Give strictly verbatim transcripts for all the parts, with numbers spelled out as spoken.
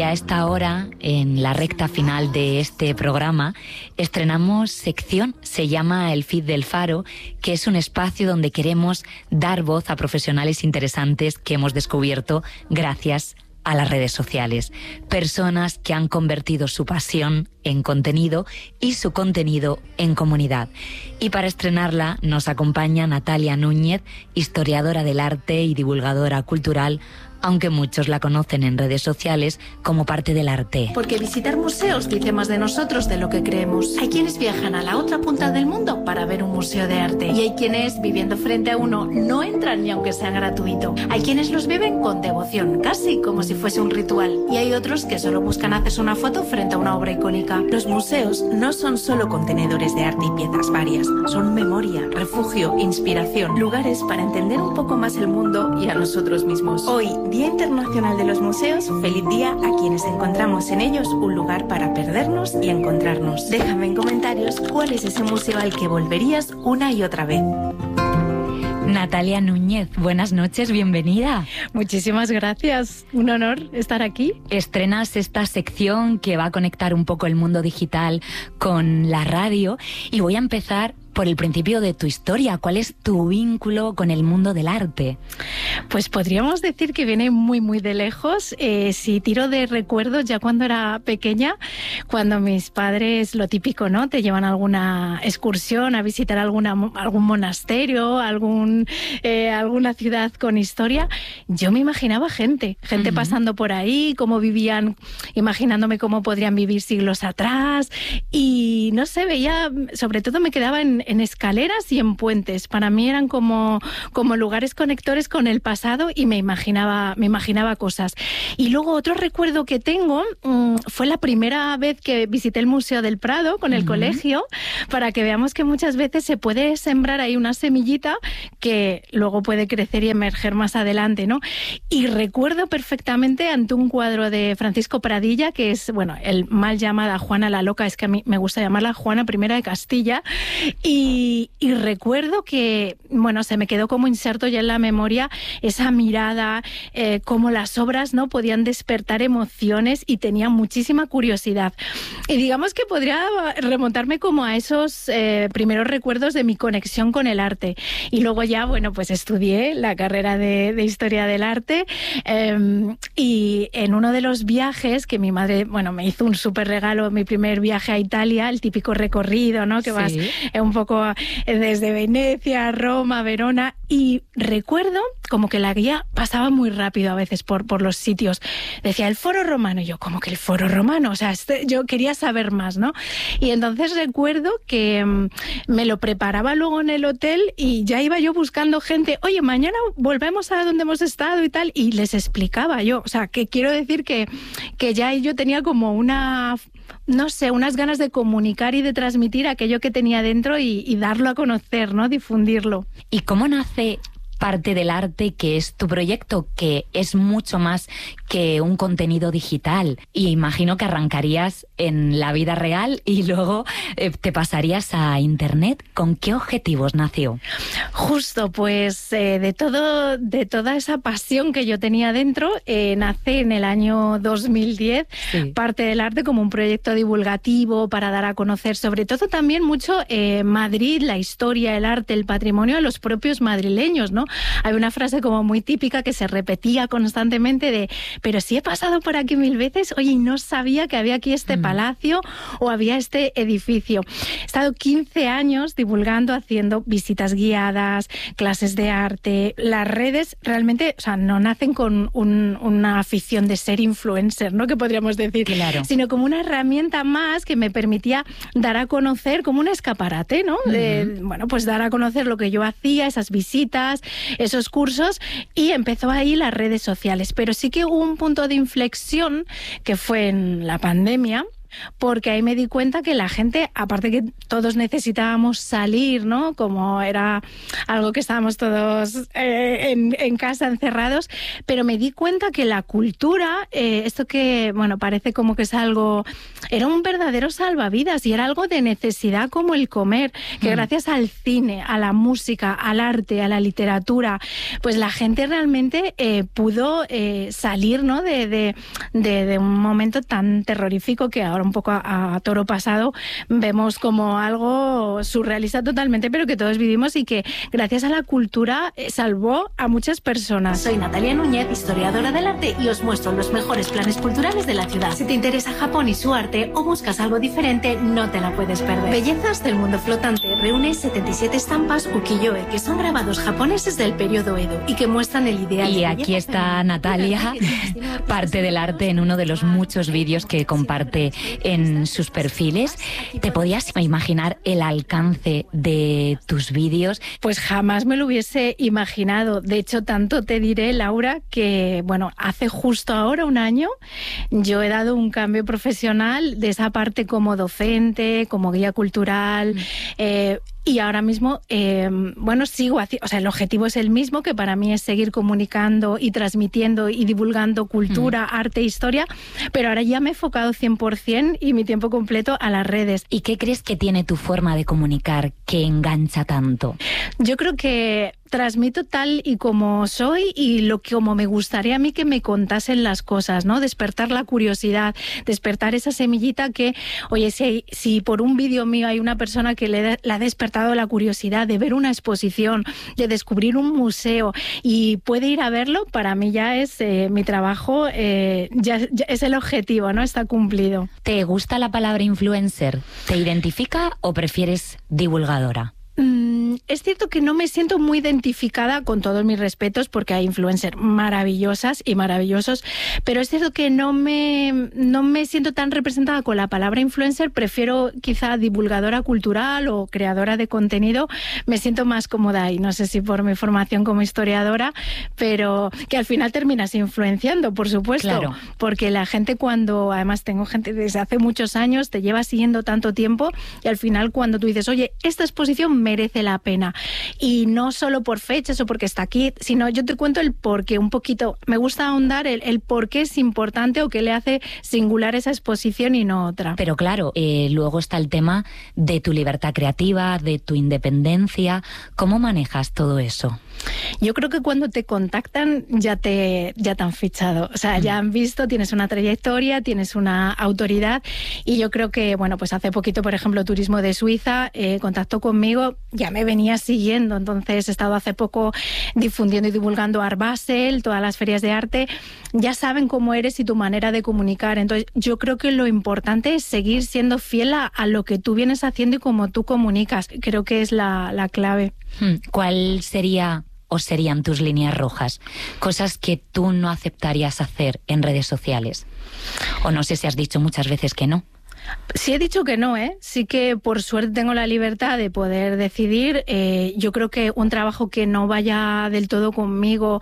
a esta hora, en la recta final de este programa, estrenamos sección, se llama El Feed del Faro, que es un espacio donde queremos dar voz a profesionales interesantes que hemos descubierto gracias a las redes sociales. Personas que han convertido su pasión en contenido y su contenido en comunidad. Y para estrenarla nos acompaña Natalia Núñez, historiadora del arte y divulgadora cultural, aunque muchos la conocen en redes sociales como parte del arte. Porque visitar museos dice más de nosotros de lo que creemos. Hay quienes viajan a la otra punta del mundo para ver un museo de arte. Y hay quienes, viviendo frente a uno, no entran ni aunque sea gratuito. Hay quienes los viven con devoción, casi como si fuese un ritual. Y hay otros que solo buscan hacerse una foto frente a una obra icónica. Los museos no son solo contenedores de arte y piezas varias. Son memoria, refugio, inspiración. Lugares para entender un poco más el mundo y a nosotros mismos. Hoy, Día Internacional de los Museos, feliz día a quienes encontramos en ellos un lugar para perdernos y encontrarnos. Déjame en comentarios cuál es ese museo al que volverías una y otra vez. Natalia Núñez, buenas noches, bienvenida. Muchísimas gracias, un honor estar aquí. Estrenas esta sección que va a conectar un poco el mundo digital con la radio y voy a empezar por el principio de tu historia. ¿Cuál es tu vínculo con el mundo del arte? Pues podríamos decir que viene muy, muy de lejos. Eh, si tiro de recuerdos, ya cuando era pequeña, cuando mis padres, lo típico, ¿no? Te llevan a alguna excursión, a visitar alguna, algún monasterio, algún, eh, alguna ciudad con historia. Yo me imaginaba gente, gente uh-huh. pasando por ahí, cómo vivían, imaginándome cómo podrían vivir siglos atrás. Y no sé, veía, sobre todo me quedaba en en escaleras y en puentes. Para mí eran como, como lugares conectores con el pasado y me imaginaba, me imaginaba cosas. Y luego otro recuerdo que tengo mmm, fue la primera vez que visité el Museo del Prado con el uh-huh. colegio, para que veamos que muchas veces se puede sembrar ahí una semillita que luego puede crecer y emerger más adelante, ¿no? Y recuerdo perfectamente ante un cuadro de Francisco Pradilla, que es, bueno, el mal llamada Juana la Loca, es que a mí me gusta llamarla Juana I de Castilla, y Y, y recuerdo que, bueno, se me quedó como inserto ya en la memoria esa mirada, eh, cómo las obras, ¿no?, podían despertar emociones y tenía muchísima curiosidad. Y digamos que podría remontarme como a esos eh, primeros recuerdos de mi conexión con el arte. Y luego ya, bueno, pues estudié la carrera de, de Historia del Arte eh, y en uno de los viajes que mi madre, bueno, me hizo un súper regalo, mi primer viaje a Italia, el típico recorrido, ¿no?, que sí. vas eh, un poco desde Venecia, Roma, Verona, y recuerdo como que la guía pasaba muy rápido a veces por, por los sitios. Decía el Foro Romano, y yo, ¿cómo que el Foro Romano? O sea, este, yo quería saber más, ¿no? Y entonces recuerdo que um, me lo preparaba luego en el hotel y ya iba yo buscando gente, oye, mañana volvemos a donde hemos estado y tal, y les explicaba yo. O sea, que quiero decir que, que ya yo tenía como una, no sé, unas ganas de comunicar y de transmitir aquello que tenía dentro y, y darlo a conocer, ¿no? Difundirlo. ¿Y cómo nace Parte del Arte, que es tu proyecto, que es mucho más que un contenido digital? Y imagino que arrancarías en la vida real y luego eh, te pasarías a internet. ¿Con qué objetivos nació? Justo, pues eh, de todo, de toda esa pasión que yo tenía dentro, eh, nace en el año dos mil diez sí. Parte del Arte como un proyecto divulgativo para dar a conocer, sobre todo también mucho eh, Madrid, la historia, el arte, el patrimonio a los propios madrileños, ¿no? Hay una frase como muy típica que se repetía constantemente de, pero si he pasado por aquí mil veces, oye, y no sabía que había aquí este mm. palacio o había este edificio. He estado quince años divulgando, haciendo visitas guiadas, clases de arte. Las redes realmente, o sea, no nacen con un, una afición de ser influencer, ¿no?, que podríamos decir, claro. sino como una herramienta más que me permitía dar a conocer, como un escaparate, ¿no? Uh-huh. De, bueno, pues dar a conocer lo que yo hacía, esas visitas, esos cursos, y empezó ahí las redes sociales. Pero sí que hubo un punto de inflexión que fue en la pandemia, porque ahí me di cuenta que la gente, aparte que todos necesitábamos salir, ¿no? Como era algo que estábamos todos eh, en, en casa encerrados, pero me di cuenta que la cultura, eh, esto que, bueno, parece como que es algo, era un verdadero salvavidas y era algo de necesidad como el comer, que mm. gracias al cine, a la música, al arte, a la literatura, pues la gente realmente eh, pudo eh, salir, ¿no? de, de, de, de un momento tan terrorífico que ahora un poco a, a toro pasado vemos como algo surrealista totalmente, pero que todos vivimos y que gracias a la cultura eh, salvó a muchas personas. Soy Natalia Núñez, historiadora del arte, y os muestro los mejores planes culturales de la ciudad. Si te interesa Japón y su arte o buscas algo diferente, no te la puedes perder. Bellezas del mundo flotante reúne setenta y siete estampas ukiyo-e, que son grabados japoneses del periodo Edo y que muestran el ideal. Y aquí está Natalia, parte del arte en uno de los muchos vídeos que comparte en sus perfiles. ¿Te podías imaginar el alcance de tus vídeos? Pues jamás me lo hubiese imaginado. De hecho, tanto te diré, Laura, que bueno, hace justo ahora un año yo he dado un cambio profesional de esa parte como docente, como guía cultural, eh, y ahora mismo, eh, bueno, sigo haciendo, o sea, el objetivo es el mismo, que para mí es seguir comunicando y transmitiendo y divulgando cultura, mm. arte, historia, pero ahora ya me he enfocado cien por ciento y mi tiempo completo a las redes. ¿Y qué crees que tiene tu forma de comunicar que engancha tanto? Yo creo que transmito tal y como soy y lo que como me gustaría a mí que me contasen las cosas, ¿no? Despertar la curiosidad, despertar esa semillita que, oye, si, si por un vídeo mío hay una persona que le, le ha despertado la curiosidad de ver una exposición, de descubrir un museo y puede ir a verlo, para mí ya es eh, mi trabajo, eh, ya, ya es el objetivo, ¿no? Está cumplido. ¿Te gusta la palabra influencer? ¿Te identifica o prefieres divulgadora? Mm, es cierto que no me siento muy identificada, con todos mis respetos, porque hay influencers maravillosas y maravillosos, pero es cierto que no me, no me siento tan representada con la palabra influencer. Prefiero quizá divulgadora cultural o creadora de contenido, me siento más cómoda ahí, no sé si por mi formación como historiadora, pero que al final terminas influenciando, por supuesto, claro. Porque la gente, cuando además tengo gente desde hace muchos años, te lleva siguiendo tanto tiempo y al final cuando tú dices, oye, esta exposición merece la pena, y no solo por fechas o porque está aquí, sino yo te cuento el por qué un poquito, me gusta ahondar el, el por qué es importante o qué le hace singular esa exposición y no otra. Pero claro, eh, luego está el tema de tu libertad creativa, de tu independencia. ¿Cómo manejas todo eso? Yo creo que cuando te contactan ya te, ya te han fichado, o sea, ya han visto, tienes una trayectoria, tienes una autoridad, y yo creo que, bueno, pues hace poquito, por ejemplo, Turismo de Suiza eh, contactó conmigo, ya me venía siguiendo, entonces he estado hace poco difundiendo y divulgando Art Basel, todas las ferias de arte, ya saben cómo eres y tu manera de comunicar, entonces yo creo que lo importante es seguir siendo fiel a, a lo que tú vienes haciendo y cómo tú comunicas, creo que es la, la clave. ¿Cuál sería o serían tus líneas rojas? Cosas que tú no aceptarías hacer en redes sociales. O no sé si has dicho muchas veces que no. Sí he dicho que no, ¿eh? Sí que por suerte tengo la libertad de poder decidir. Eh, yo creo que un trabajo que no vaya del todo conmigo,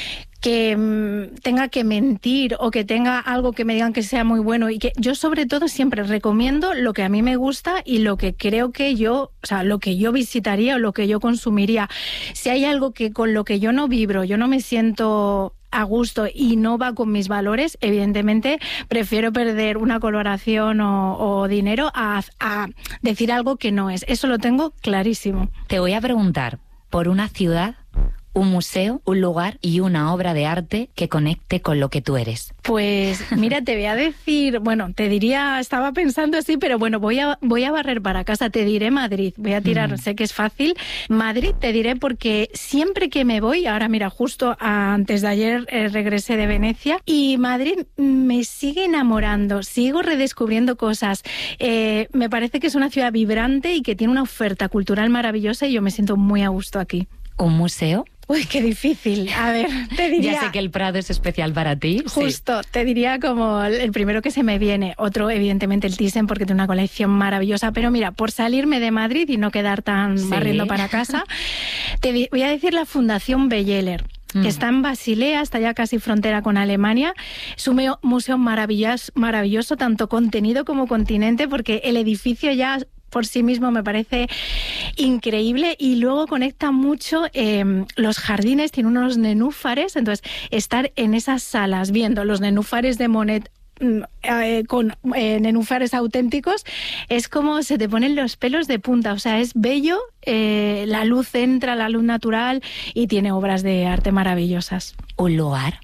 que mmm, tenga que mentir o que tenga algo que me digan que sea muy bueno, y que yo sobre todo siempre recomiendo lo que a mí me gusta y lo que creo que yo, o sea, lo que yo visitaría o lo que yo consumiría. Si hay algo que con lo que yo no vibro, yo no me siento a gusto y no va con mis valores, evidentemente prefiero perder una colaboración o, o dinero a, a decir algo que no es. Eso lo tengo clarísimo. Te voy a preguntar por una ciudad, un museo, un lugar y una obra de arte que conecte con lo que tú eres. Pues mira, te voy a decir, bueno, te diría, estaba pensando así, pero bueno, voy a, voy a barrer para casa, te diré Madrid, voy a tirar, mm. sé que es fácil, Madrid te diré porque siempre que me voy, ahora mira, justo antes de ayer eh, regresé de Venecia, y Madrid me sigue enamorando, sigo redescubriendo cosas, eh, me parece que es una ciudad vibrante y que tiene una oferta cultural maravillosa y yo me siento muy a gusto aquí. ¿Un museo? Uy, qué difícil. A ver, te diría... Ya sé que el Prado es especial para ti. Justo, sí. Te diría como el primero que se me viene. Otro, evidentemente, el Thyssen, porque tiene una colección maravillosa. Pero mira, por salirme de Madrid y no quedar tan sí. barriendo para casa, te voy a decir la Fundación Belleller. que está en Basilea, está ya casi frontera con Alemania. Es un museo maravilloso, maravilloso, tanto contenido como continente, porque el edificio ya por sí mismo me parece increíble, y luego conecta mucho eh, los jardines, tiene unos nenúfares, entonces estar en esas salas viendo los nenúfares de Monet Eh, con eh, nenúfares auténticos, es como se te ponen los pelos de punta. O sea, es bello, eh, la luz entra, la luz natural, y tiene obras de arte maravillosas. ¿Un lugar?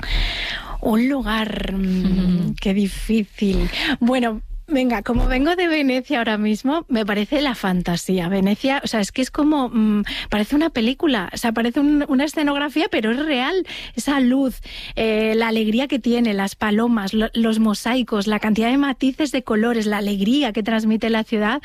Un lugar, mmm, qué difícil. Bueno, venga, como vengo de Venecia ahora mismo, me parece la fantasía. Venecia, o sea, es que es como, mmm, parece una película, o sea, parece un, una escenografía, pero es real. Esa luz, eh, la alegría que tiene, las palomas, lo, los mosaicos, la cantidad de matices de colores, la alegría que transmite la ciudad.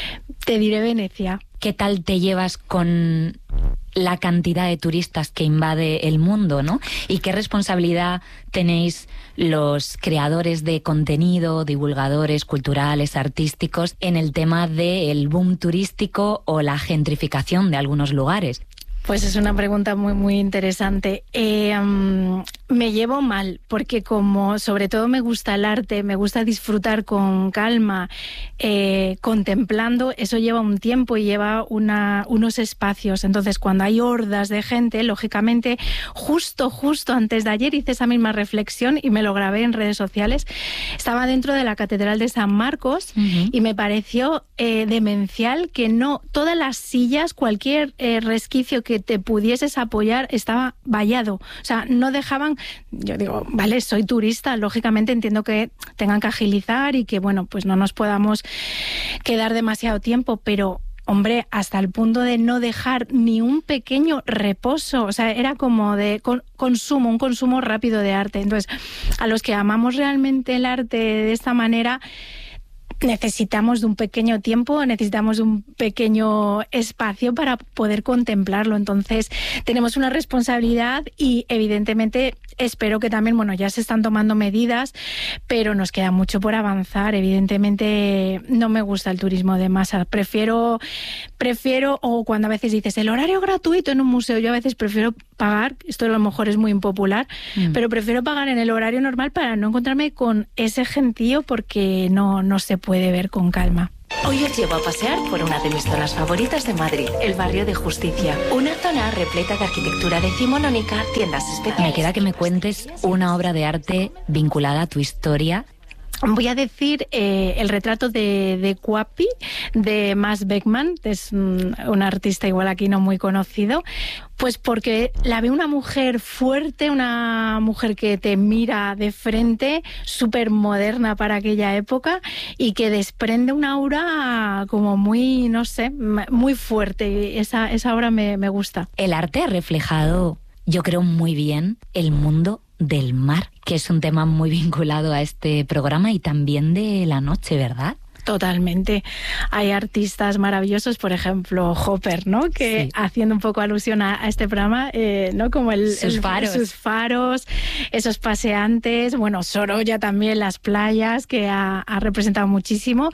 Te diré Venecia. ¿Qué tal te llevas con la cantidad de turistas que invade el mundo, ¿no? ¿Y qué responsabilidad tenéis los creadores de contenido, divulgadores culturales, artísticos, en el tema del boom turístico o la gentrificación de algunos lugares? Pues es una pregunta muy, muy interesante. Eh, um, me llevo mal, porque como sobre todo me gusta el arte, me gusta disfrutar con calma, eh, contemplando, eso lleva un tiempo y lleva una, unos espacios. Entonces, cuando hay hordas de gente, lógicamente, justo, justo antes de ayer hice esa misma reflexión y me lo grabé en redes sociales. Estaba dentro de la Catedral de San Marcos, uh-huh. y me pareció eh, demencial que no, todas las sillas, cualquier eh, resquicio que te pudieses apoyar estaba vallado, o sea, no dejaban. Yo digo, vale, soy turista, lógicamente entiendo que tengan que agilizar y que, bueno, pues no nos podamos quedar demasiado tiempo, pero hombre, hasta el punto de no dejar ni un pequeño reposo, o sea, era como de con, consumo, un consumo rápido de arte. Entonces, a los que amamos realmente el arte de esta manera, necesitamos de un pequeño tiempo, necesitamos de un pequeño espacio para poder contemplarlo. Entonces, tenemos una responsabilidad y, evidentemente, espero que también, bueno, ya se están tomando medidas, pero nos queda mucho por avanzar. Evidentemente, no me gusta el turismo de masa. Prefiero, prefiero, o cuando a veces dices, el horario gratuito en un museo, yo a veces prefiero pagar, esto a lo mejor es muy impopular, mm. pero prefiero pagar en el horario normal para no encontrarme con ese gentío, porque no, no se puede ver con calma. Hoy os llevo a pasear por una de mis zonas favoritas de Madrid, el barrio de Justicia. Una zona repleta de arquitectura decimonónica, tiendas especiales. Me queda que me cuentes una obra de arte vinculada a tu historia. Voy a decir eh, el retrato de, de Cuapi, de Mas Beckman, es un, un artista igual aquí no muy conocido, pues porque la veo una mujer fuerte, una mujer que te mira de frente, súper moderna para aquella época, y que desprende una aura como muy, no sé, muy fuerte. Esa, esa obra me, me gusta. El arte ha reflejado, yo creo, muy bien el mundo del mar, que es un tema muy vinculado a este programa, y también de la noche, ¿verdad? Totalmente. Hay artistas maravillosos, por ejemplo, Hopper, ¿no? Que sí. haciendo un poco alusión a, a este programa, eh, ¿no? Como el, sus, el, faros. sus faros, esos paseantes, bueno, Sorolla también, las playas, que ha, ha representado muchísimo.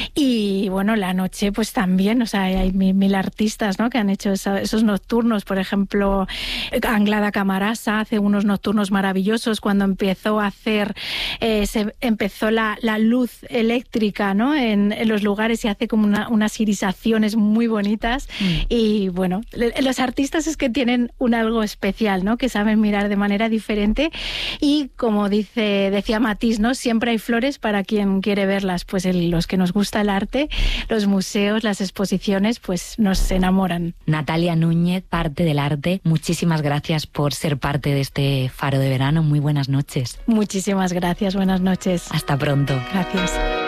Y bueno, la noche, pues también, o sea, hay mil, mil artistas, ¿no? Que han hecho esa, esos nocturnos, por ejemplo, Anglada Camarasa hace unos nocturnos maravillosos cuando empezó a hacer, eh, se empezó la, la luz eléctrica, ¿no? En, en los lugares, y hace como una, unas irisaciones muy bonitas. Mm. Y bueno, los artistas es que tienen un algo especial, ¿no? Que saben mirar de manera diferente, y como dice decía Matisse, ¿no? Siempre hay flores para quien quiere verlas. Pues el, los que nos gusta el arte, los museos, las exposiciones, pues nos enamoran. Natalia Núñez, parte del arte, muchísimas gracias por ser parte de este Faro de Verano. Muy buenas noches. Muchísimas gracias, buenas noches. Hasta pronto. Gracias.